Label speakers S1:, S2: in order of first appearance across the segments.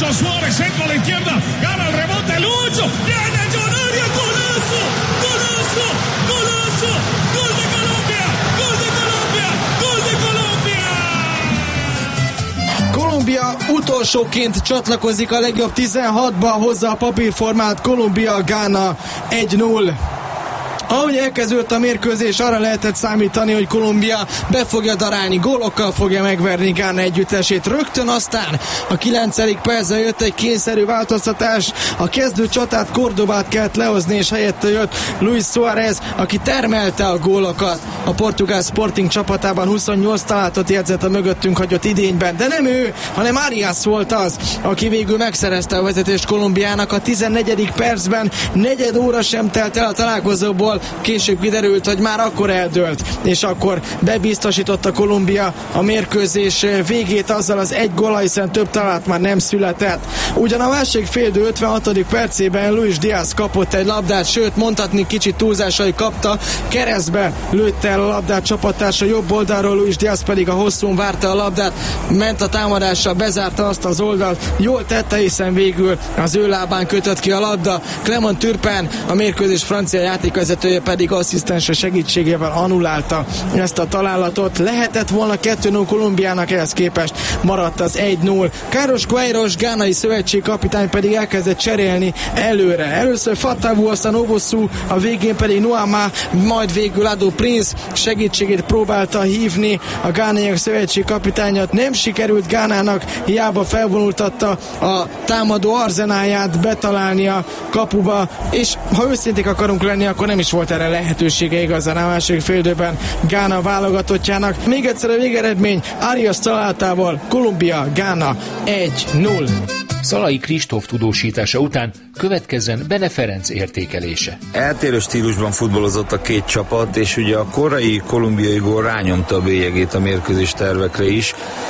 S1: Lucho Suárez, centro a la izquierda, gana el rebote, Lucho, viene Jonario, golazo, golazo, golazo, gol de Colombia, gol de Colombia, gol de Colombia!
S2: Kolumbia utolsóként csatlakozik a legjobb 16-ba, hozza a papírformát Kolumbia-Gána 1-0. Ahogy elkezdődött a mérkőzés, arra lehetett számítani, hogy Kolumbia be fogja darálni, gólokkal fogja megverni Gána együttesét. Rögtön aztán a 9. percben jött egy kényszerű változtatás. A kezdő csatát, Cordobát kellett lehozni, és helyette jött Luis Suárez, aki termelte a gólokat. A portugál Sporting csapatában 28 találatot jegyzett a mögöttünk hagyott idényben, de nem ő, hanem Arias volt az, aki végül megszerezte a vezetést Kolumbiának. A 14. percben negyed óra sem telt el a találkozóból, később kiderült, hogy már akkor eldőlt, és akkor bebiztosította Kolumbia a mérkőzés végét azzal az egy góllal, hiszen több találat már nem született. Ugyan a másik félidő 56. percében Luis Díaz kapott egy labdát, sőt mondhatni kicsit túlzásai kapta, keresztbe lőtte el a labdát csapattársa jobb oldalról, Luis Díaz pedig a hosszún várta a labdát, ment a támadással, bezárta azt az oldalt, jól tette, hiszen végül az ő lábán kötött ki a labda. Clement Turpin, a mérkőzés francia játékvezetője pedig asszisztense segítségével annulálta ezt a találatot. Lehetett volna 2-0 Kolumbiának, ehhez képest maradt az 1-0. Carlos Queiroz, gánai szövetségkapitány pedig elkezdett cserélni előre. Először Fatawu, aztán Owosu, a végén pedig Nuama, majd végül Ado Prince segítségét próbálta hívni a gánaiak szövetségkapitányát. Nem sikerült Gánának, hiába felvonultatta a támadó arzenáját betalálni a kapuba, és ha őszinték akarunk lenni, akkor nem is volt erre lehetősége igazán a második félidőben Gána válogatottjának. Még egyszer a végeredmény Arias találatával Kolumbia-Gána 1-0.
S3: Szalai Kristóf tudósítása után következzen Bene Ferenc értékelése.
S4: Eltérő stílusban futballozott a két csapat, és ugye a korai kolumbiai gól rányomta a bélyegét a mérkőzés tervekre is.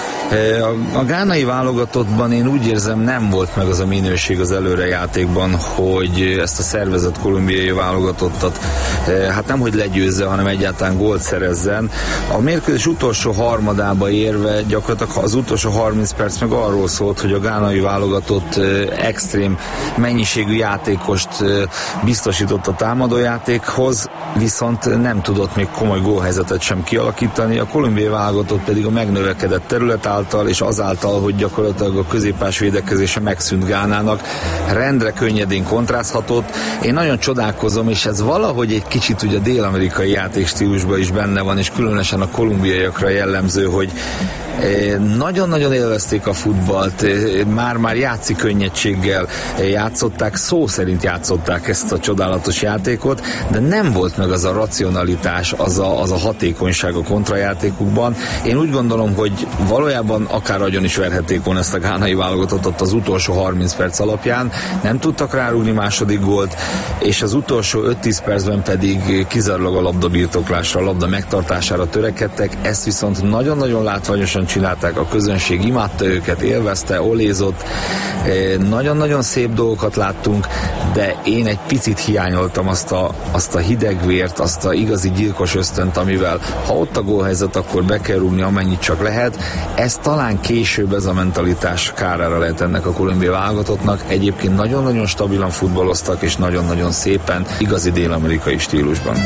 S4: A gánai válogatottban én úgy érzem, nem volt meg az a minőség az előrejátékban, hogy ezt a szervezett kolumbiai válogatottat hát nem hogy legyőzze, hanem egyáltalán gólt szerezzen. A mérkőzés utolsó harmadába érve gyakorlatilag az utolsó 30 perc meg arról szólt, hogy a gánai válogatott extrém mennyiségű játékost biztosított a támadójátékhoz, viszont nem tudott még komoly gólhelyzetet sem kialakítani. A kolumbiai válogatott pedig a megnövekedett terület által, és azáltal, hogy gyakorlatilag a középpás védekezése megszűnt Gánának, rendre könnyedén kontrázhatott. Én nagyon csodálkozom, és ez valahogy egy kicsit ugye a dél-amerikai játékstílusban is benne van, és különösen a kolumbiaiakra jellemző, hogy nagyon-nagyon élvezték a futballt, már játszi könnyedséggel játszották, szó szerint játszották ezt a csodálatos játékot, de nem volt meg az a racionalitás, az a hatékonyság a kontrajátékukban. Én úgy gondolom, hogy valójában akár agyon is verhették volna ezt a gánai válogatottat az utolsó 30 perc alapján, nem tudtak rárúgni második gólt, és az utolsó 5-10 percben pedig kizárólag a labda birtoklásra, a labda megtartására törekedtek, ezt viszont nagyon-nagyon látványosan csinálták, a közönség imádta őket, élvezte, olézott, nagyon-nagyon szép dolgokat láttunk, de én egy picit hiányoltam azt a hidegvért, azt a igazi gyilkos ösztönt, amivel ha ott a gólhelyzet, akkor be kell rúgni amennyit csak lehet. Ez talán később ez a mentalitás kárára lehet ennek a kolumbiai válogatottnak. Egyébként nagyon-nagyon stabilan futballoztak, és nagyon-nagyon szépen, igazi dél-amerikai stílusban.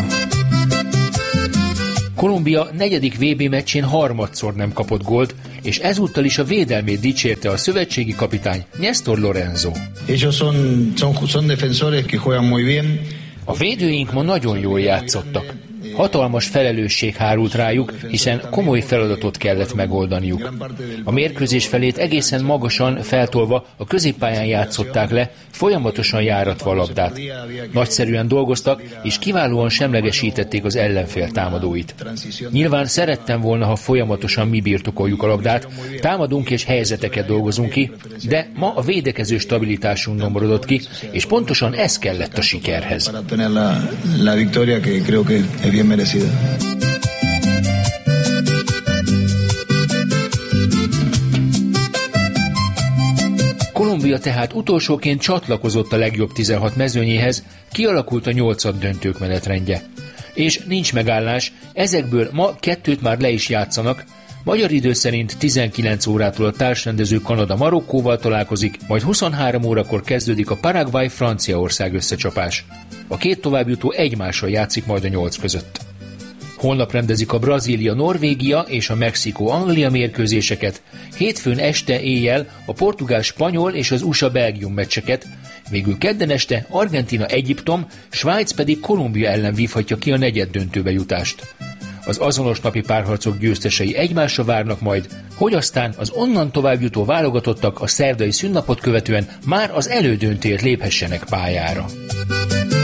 S3: Kolumbia 4. VB meccsén harmadszor nem kapott gólt, és ezúttal is a védelmét dicsérte a szövetségi kapitány Néstor Lorenzo.
S5: Ellos son defensores que juegan muy bien.
S3: A védőink ma nagyon jól játszottak. Hatalmas felelősség hárult rájuk, hiszen komoly feladatot kellett megoldaniuk. A mérkőzés felét egészen magasan feltolva a középpályán játszották le, folyamatosan járatva a labdát. Nagyszerűen dolgoztak, és kiválóan semlegesítették az ellenfél támadóit. Nyilván szerettem volna, ha folyamatosan mi birtokoljuk a labdát, támadunk és helyzeteket dolgozunk ki, de ma a védekező stabilitásunk nyomorodott ki, és pontosan ez kellett a sikerhez.
S5: Bien merecida.
S3: Kolumbia tehát utolsóként csatlakozott a legjobb 16 mezőnyéhez, kialakult a 8. döntők menetrendje. És nincs megállás, ezekből ma 2 már le is játszanak, Magyar idő szerint 19 órától a társrendező Kanada Marokkóval találkozik, majd 23 órakor kezdődik a Paraguay-Franciaország összecsapás. A két továbbjutó egymással játszik majd a 8 között. Holnap rendezik a Brazília-Norvégia és a Mexikó-Anglia mérkőzéseket, hétfőn este éjjel a Portugál-Spanyol és az USA-Belgium meccseket, végül kedden este Argentína-Egyiptom, Svájc pedig Kolumbia ellen vívhatja ki a negyeddöntőbe jutást. Az azonos napi párharcok győztesei egymásra várnak majd, hogy aztán az onnan továbbjutó válogatottak a szerdai szünnapot követően már az elődöntőért léphessenek pályára.